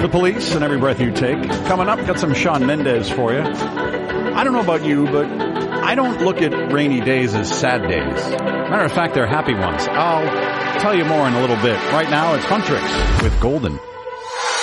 The Police and Every Breath You Take. Coming up, got some Shawn Mendes for you. I don't know about you, but I don't look at rainy days as sad days. Matter of fact, they're happy ones. I'll tell you more in a little bit. Right now, it's Huntrix with Golden.